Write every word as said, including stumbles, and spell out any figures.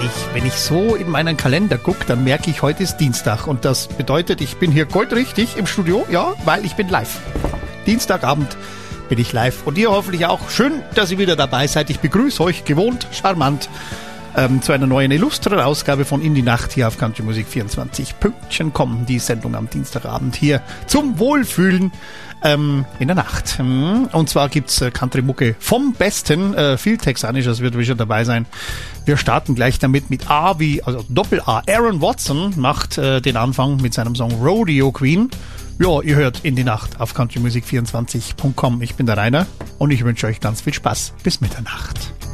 ich, wenn ich so in meinen Kalender gucke, dann merke ich, heute ist Dienstag. Und das bedeutet, ich bin hier goldrichtig im Studio, ja, weil ich bin live. Dienstagabend bin ich live. Und ihr hoffentlich auch. Schön, dass ihr wieder dabei seid. Ich begrüße euch gewohnt, charmant, ähm, zu einer neuen illustren Ausgabe von In die Nacht hier auf Country Musik vierundzwanzig. Pünktchen kommen die Sendung am Dienstagabend hier zum Wohlfühlen ähm, in der Nacht. Und zwar gibt's äh, Country-Mucke vom Besten. Äh, viel Texanisches wird wieder dabei sein. Wir starten gleich damit mit A wie, also Doppel-A. Aaron Watson macht äh, den Anfang mit seinem Song Rodeo Queen. Ja, ihr hört In die Nacht auf country music vierundzwanzig punkt com. Ich bin der Rainer und ich wünsche euch ganz viel Spaß bis Mitternacht.